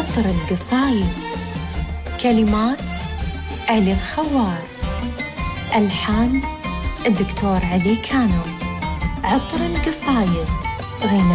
عطر القصايد. كلمات علي الخوار. ألحان الدكتور علي كانو. عطر القصايد غناء